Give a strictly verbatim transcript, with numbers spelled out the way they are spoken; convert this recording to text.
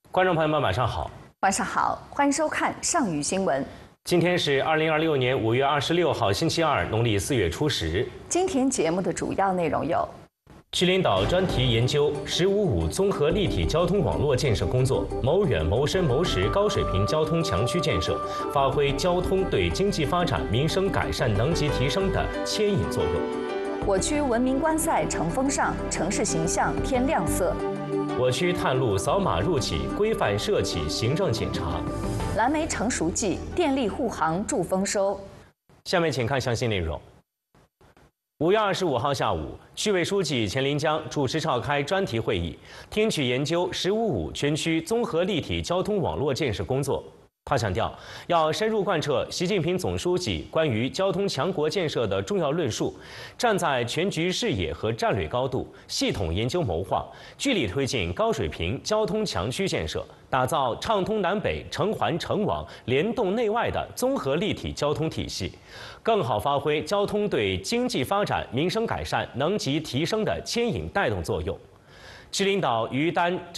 观众朋友们，晚上好。 晚上好，欢迎收看上虞新闻。 今天是二零二六年五月二十六号，星期二，农历四月初十。 今天节目的主要内容有： 区领导专题研究“十五五”综合立体交通网络建设工作，谋远、谋深、谋实高水平交通强区建设，发挥交通对经济发展、民生改善能级提升的牵引作用。 我区文明观赛乘风尚，城市形象添亮色。 我区探路扫码入企，规范涉企行政检查。 蓝莓成熟季，电力护航助丰收。 下面请看详细内容。五月二十五号下午，区委书记钱林江主持召开专题会议，听取研究“十五五”全区综合立体交通网络建设工作。他强调，要深入贯彻习近平总书记关于交通强国建设的重要论述，站在全局视野和战略高度，系统研究谋划，聚力推进高水平交通强区建设，打造畅通南北、成环成网、联动内外的综合立体交通体系，更好发挥交通对经济发展、民生改善能级提升的牵引带动作用。区领导于丹